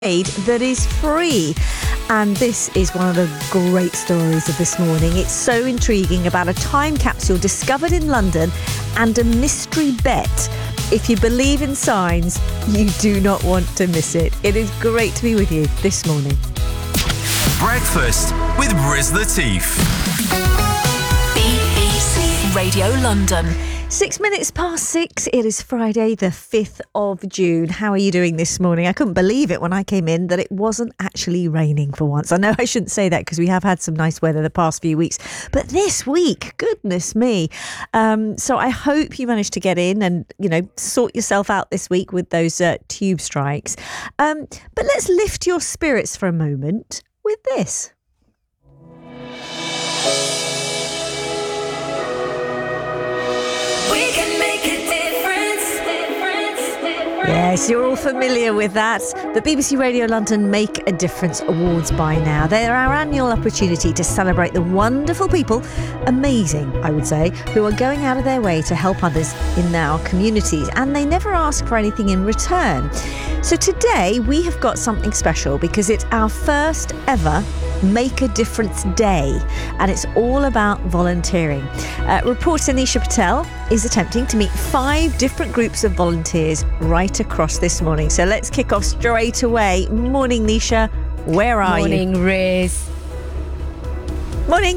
that is free. And this is one of the great stories of this morning. It's so intriguing about a time capsule discovered in London and a mystery bet. If you believe in signs, you do not want to miss it. It is great to be with you this morning. Breakfast with Riz Latif. BBC Radio London. 6 minutes past 6. It is Friday, the 5th of June. How are you doing this morning? I couldn't believe it when I came in that it wasn't actually raining for once. I know I shouldn't say that because we have had some nice weather the past few weeks. But this week, goodness me. So I hope you managed to get in and, sort yourself out this week with those tube strikes. But let's lift your spirits for a moment with this. Yes, you're all familiar with that. The BBC Radio London Make a Difference Awards by now. They're our annual opportunity to celebrate the wonderful people, amazing, I would say, who are going out of their way to help others in our communities, and they never ask for anything in return. So today we have got something special because it's our first ever Make a Difference Day, and it's all about volunteering. Reporter Nisha Patel is attempting to meet 5 different groups of volunteers right across this morning. So let's kick off straight away. Morning, Nisha. Where are you? Morning, Riz. Morning.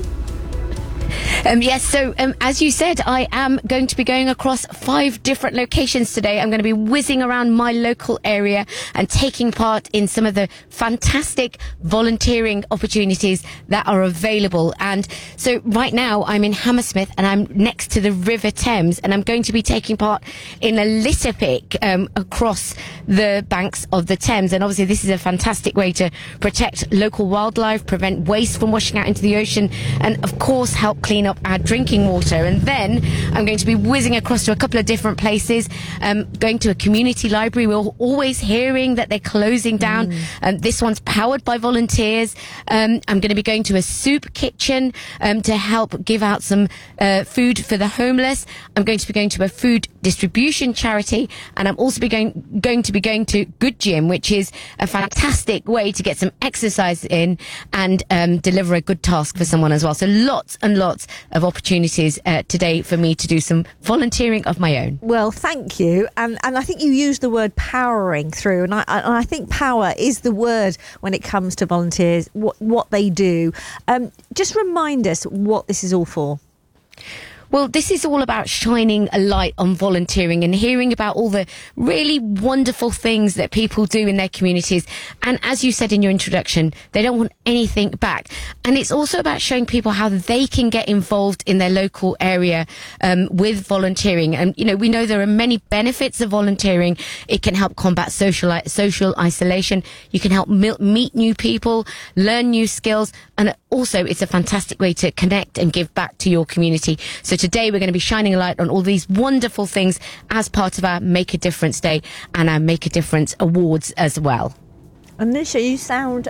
As you said, I am going to be going across 5 different locations today. I'm going to be whizzing around my local area and taking part in some of the fantastic volunteering opportunities that are available. And so right now I'm in Hammersmith and I'm next to the River Thames, and I'm going to be taking part in a litter pick across the banks of the Thames. And obviously this is a fantastic way to protect local wildlife, prevent waste from washing out into the ocean, and of course help clean up our drinking water. And then I'm going to be whizzing across to a couple of different places, going to a community library. We're always hearing that they're closing down. This one's powered by volunteers. I'm going to be going to a soup kitchen to help give out some food for the homeless. I'm going to be going to a food distribution charity, and I'm also going to be going to Good Gym, which is a fantastic way to get some exercise in and deliver a good task for someone as well. So lots and lots of opportunities today for me to do some volunteering of my own. Well, thank you. And I think you used the word powering through, and I think power is the word when it comes to volunteers, what they do. Just remind us what this is all for. Well, this is all about shining a light on volunteering and hearing about all the really wonderful things that people do in their communities. And as you said in your introduction, they don't want anything back. And it's also about showing people how they can get involved in their local area with volunteering. And, we know there are many benefits of volunteering. It can help combat social isolation. You can help meet new people, learn new skills. And also, it's a fantastic way to connect and give back to your community. So today we're going to be shining a light on all these wonderful things as part of our Make a Difference Day and our Make a Difference Awards as well. Anisha, you sound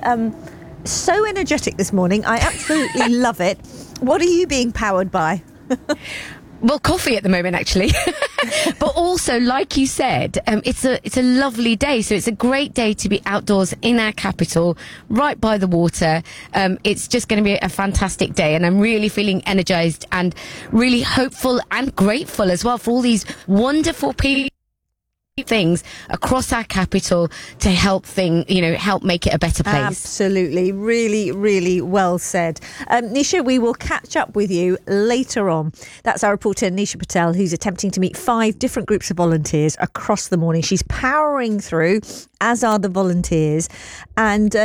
so energetic this morning. I absolutely love it. What are you being powered by? Well, coffee at the moment, actually. But also, like you said, it's a lovely day. So it's a great day to be outdoors in our capital, right by the water. It's just going to be a fantastic day. And I'm really feeling energised and really hopeful and grateful as well for all these wonderful people. Things across our capital to help make it a better place. Absolutely. Really, really well said. Nisha, we will catch up with you later on. That's our reporter, Nisha Patel, who's attempting to meet 5 different groups of volunteers across the morning. She's powering through, as are the volunteers. And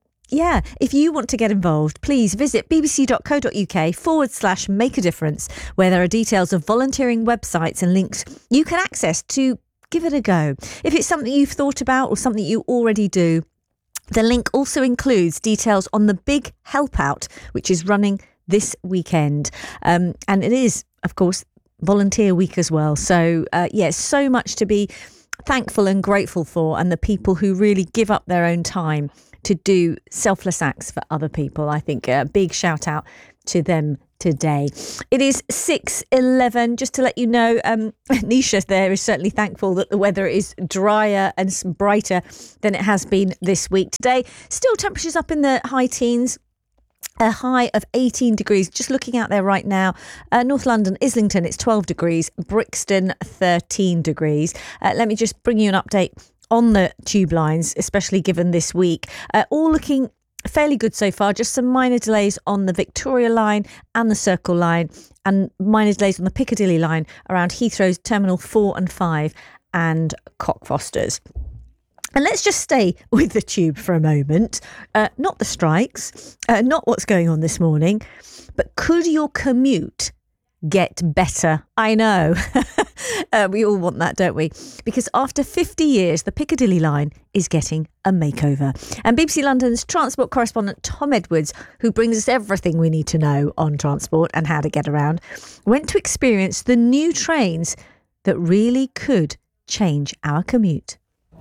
if you want to get involved, please visit bbc.co.uk/make a difference, where there are details of volunteering websites and links you can access to give it a go. If it's something you've thought about or something you already do, the link also includes details on the big help out, which is running this weekend. And it is, of course, Volunteer Week as well. So, so much to be thankful and grateful for, and the people who really give up their own time to do selfless acts for other people. I think a big shout out to them today. It is 6:11. Just to let you know, Nisha there is certainly thankful that the weather is drier and brighter than it has been this week. Today, still temperatures up in the high teens. A high of 18 degrees. Just looking out there right now, North London, Islington, it's 12 degrees. Brixton, 13 degrees. Let me just bring you an update on the tube lines, especially given this week. All looking fairly good so far. Just some minor delays on the Victoria line and the Circle line, and minor delays on the Piccadilly line around Heathrow's Terminal 4 and 5 and Cockfosters. And let's just stay with the tube for a moment. Not the strikes, not what's going on this morning, but could your commute get better? I know. We all want that, don't we? Because after 50 years, the Piccadilly line is getting a makeover. And BBC London's transport correspondent Tom Edwards, who brings us everything we need to know on transport and how to get around, went to experience the new trains that really could change our commute.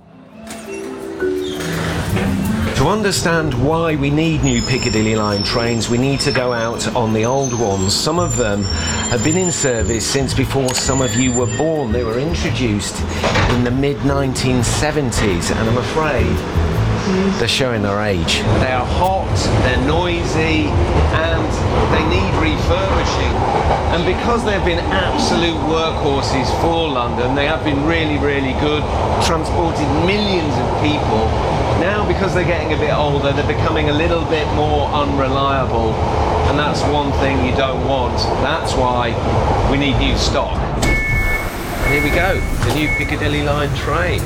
To understand why we need new Piccadilly line trains, we need to go out on the old ones. Some of them have been in service since before some of you were born. They were introduced in the mid-1970s, and I'm afraid they're showing their age. They are hot, they're noisy, and they need refurbishing. And because they've been absolute workhorses for London, they have been really, really good, transported millions of people. Now, because they're getting a bit older, they're becoming a little bit more unreliable, and that's one thing you don't want. That's why we need new stock. And here we go, the new Piccadilly line train.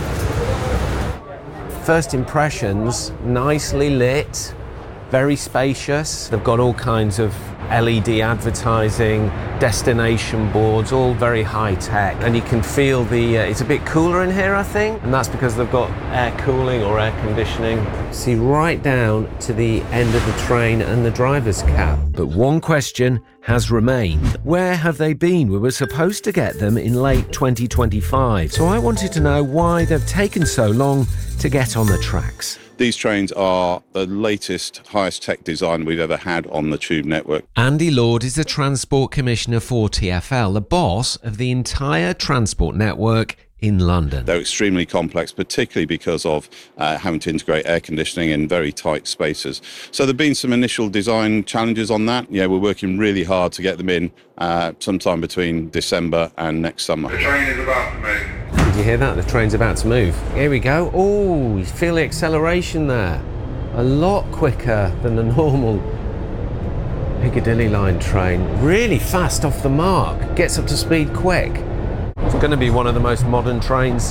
First impressions, nicely lit, very spacious. They've got all kinds of LED advertising, destination boards, all very high tech. And you can feel it's a bit cooler in here, I think. And that's because they've got air cooling or air conditioning. See right down to the end of the train and the driver's cab. But one question has remained. Where have they been? We were supposed to get them in late 2025. So I wanted to know why they've taken so long to get on the tracks. These trains are the latest, highest tech design we've ever had on the Tube network. Andy Lord is the Transport Commissioner for TfL, the boss of the entire transport network in London. They're extremely complex, particularly because of having to integrate air conditioning in very tight spaces. So there have been some initial design challenges on that. Yeah, we're working really hard to get them in sometime between December and next summer. The train is about to move. Did you hear that? The train's about to move. Here we go. Oh, you feel the acceleration there. A lot quicker than the normal Piccadilly line train. Really fast off the mark. Gets up to speed quick. It's going to be one of the most modern trains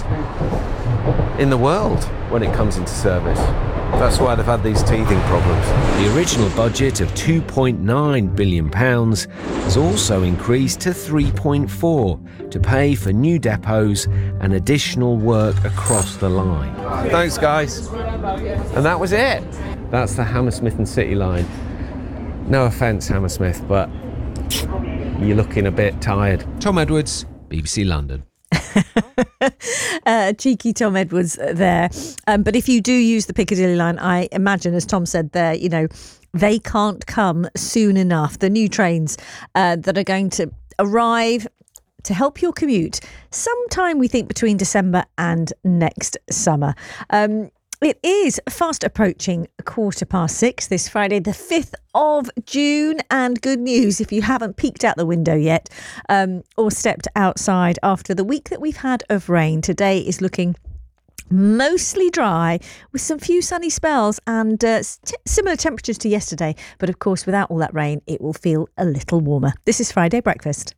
in the world when it comes into service. That's why they've had these teething problems. The original budget of £2.9 billion has also increased to 3.4 to pay for new depots and additional work across the line. Thanks, guys. And that was it. That's the Hammersmith and City line. No offence, Hammersmith, but you're looking a bit tired. Tom Edwards, BBC London. Cheeky Tom Edwards there. But if you do use the Piccadilly line, I imagine, as Tom said there, you know, they can't come soon enough. The new trains that are going to arrive to help your commute sometime, we think, between December and next summer. It is fast approaching 6:15 this Friday, the 5th of June. And good news, if you haven't peeked out the window yet or stepped outside after the week that we've had of rain, today is looking mostly dry with some few sunny spells and similar temperatures to yesterday. But of course, without all that rain, it will feel a little warmer. This is Friday Breakfast.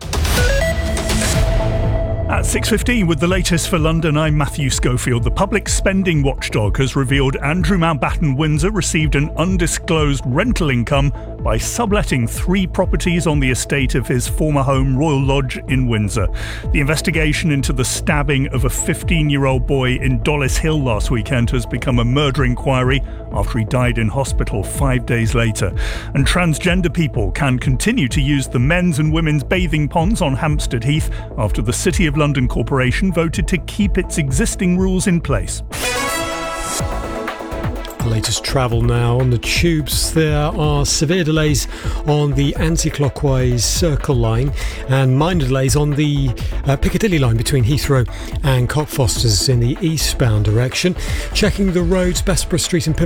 At 6:15 with the latest for London, I'm Matthew Schofield. The public spending watchdog has revealed Andrew Mountbatten Windsor received an undisclosed rental income by subletting 3 properties on the estate of his former home, Royal Lodge in Windsor. The investigation into the stabbing of a 15-year-old boy in Dollis Hill last weekend has become a murder inquiry after he died in hospital 5 days later. And transgender people can continue to use the men's and women's bathing ponds on Hampstead Heath after the City of London Corporation voted to keep its existing rules in place. The latest travel now on the tubes. There are severe delays on the anti-clockwise Circle line and minor delays on the Piccadilly line between Heathrow and Cockfosters in the eastbound direction. Checking the roads, Bessborough Street in Pimlico